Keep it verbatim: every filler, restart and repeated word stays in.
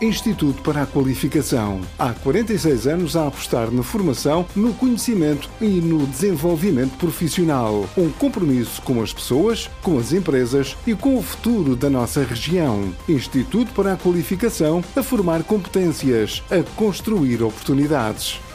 Instituto para a Qualificação. Há quarenta e seis anos a apostar na formação, no conhecimento e no desenvolvimento profissional. Um compromisso com as pessoas, com as empresas e com o futuro da nossa região. Instituto para a Qualificação, a formar competências, a construir oportunidades.